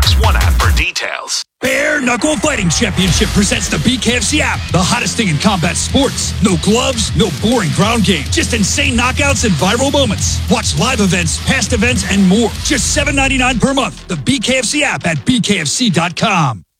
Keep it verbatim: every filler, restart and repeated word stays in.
Fox One app for details. Bare Knuckle Fighting Championship presents the B K F C app, the hottest thing in combat sports. No gloves, no boring ground game, just insane knockouts and viral moments. Watch live events, past events, and more. Just seven ninety-nine per month. The B K F C app at B K F C dot com.